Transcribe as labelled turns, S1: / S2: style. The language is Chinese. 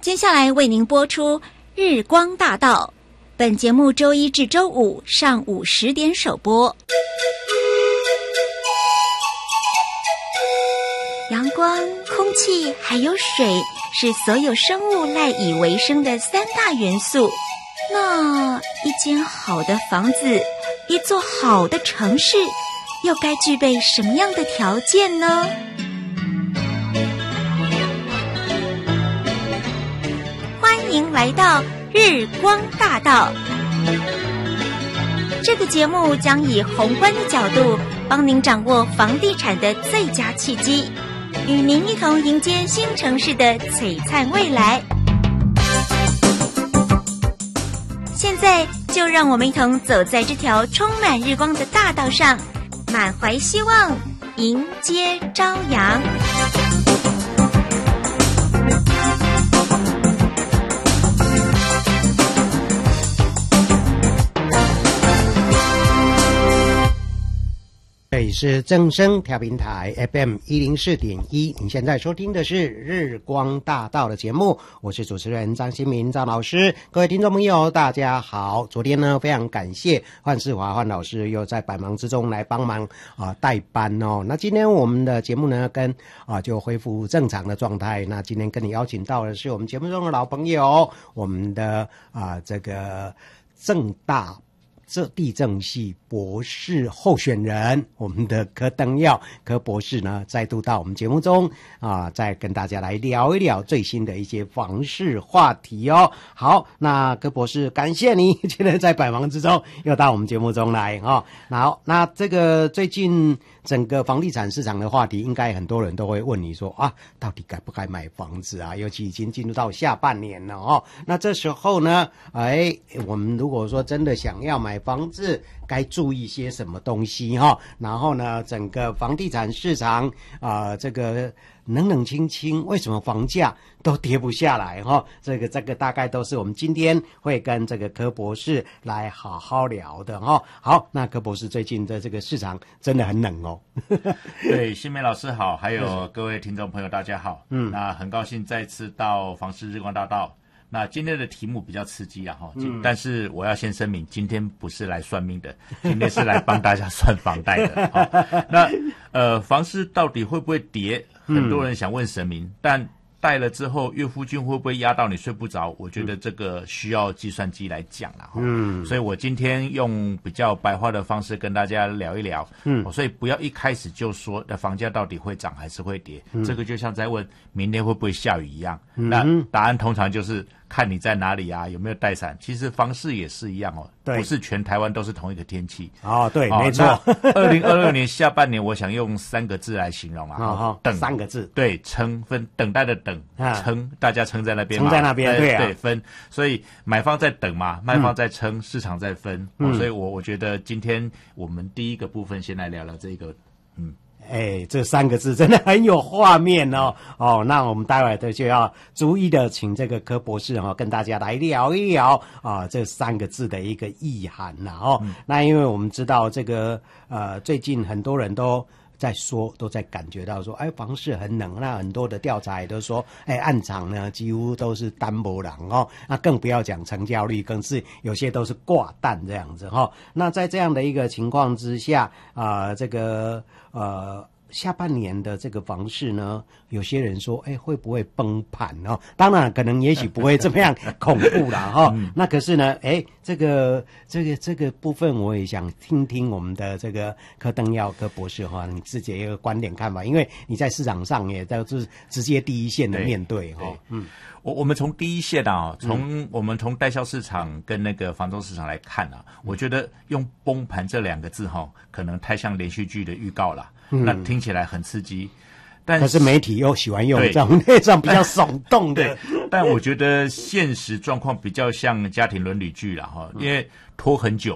S1: 接下来为您播出《日光大道》，本节目周一至周五上午10点首播。阳光、空气还有水是所有生物赖以为生的3大元素。那一间好的房子，一座好的城市，又该具备什么样的条件呢？欢迎来到日光大道。这个节目将以宏观的角度帮您掌握房地产的最佳契机，与您一同迎接新城市的璀璨未来。现在就让我们一同走在这条充满日光的大道上，满怀希望，迎接朝阳。
S2: 这里是正声调频台 FM 104.1，您现在收听的是日光大道的节目，我是主持人张新民张老师。各位听众朋友大家好，昨天呢非常感谢范世华范老师又在百忙之中来帮忙代班哦。那今天我们的节目呢就恢复正常的状态。那今天跟你邀请到的是我们节目中的老朋友，我们的这个政大地政系博士候选人，我们的柯登耀柯博士呢，再度到我们节目中再跟大家来聊一聊最新的一些房市话题哦。好，那柯博士，感谢你今天在百忙之中又到我们节目中来好，那这个最近整个房地产市场的话题，应该很多人都会问你说到底该不该买房子啊？尤其已经进入到下半年了哦。那这时候呢，我们如果说真的想要买房子，该注意些什么东西哈？然后呢，整个房地产市场这个冷冷清清，为什么房价都跌不下来哈？这个大概都是我们今天会跟这个柯博士来好好聊的哈。好，那柯博士最近的这个市场真的很冷哦。
S3: 对，新梅老师好，还有各位听众朋友大家好。那很高兴再次到房市日光大道。那今天的题目比较刺激啦但是我要先声明，今天不是来算命的，今天是来帮大家算房贷的。那房市到底会不会跌？很多人想问神明，但贷了之后，岳父君会不会压到你睡不着？我觉得这个需要计算机来讲啦。所以我今天用比较白话的方式跟大家聊一聊。所以不要一开始就说房价到底会涨还是会跌，这个就像在问明天会不会下雨一样。那答案通常就是看你在哪里啊，有没有带伞。其实房市也是一样不是全台湾都是同一个天气。
S2: 对，没错。
S3: 2022年下半年，我想用3个字来形容等
S2: 3个字。对，
S3: 撑分，等待的等，撑，大家撑在那边嘛，
S2: 撑在那边，
S3: 对分。所以买方在等嘛，卖方在撑，市场在分。所以我觉得今天我们第一个部分先来聊聊这个，
S2: 这3个字真的很有画面哦。那我们待会就要逐一的请这个柯博士跟大家来聊一聊这3个字的一个意涵啦那因为我们知道这个最近很多人都在感觉到说，房市很冷。那很多的调查也都说，暗场呢几乎都是单没人那更不要讲成交率，更是有些都是挂单这样子那在这样的一个情况之下，这个下半年的这个房市呢，有些人说，会不会崩盘当然，可能也许不会这么样恐怖啦那可是呢，这个部分我也想听听我们的这个柯登耀柯博士你自己的一个观点看法，因为你在市场上也都是直接第一线的面对
S3: 我们从第一线我们从代销市场跟那个房仲市场来看我觉得用崩盘这2个字可能太像连续剧的预告了。那听起来很刺激，
S2: 可是媒体又喜欢用这种比较耸动的。
S3: 但我觉得现实状况比较像家庭伦理剧啦因为拖很久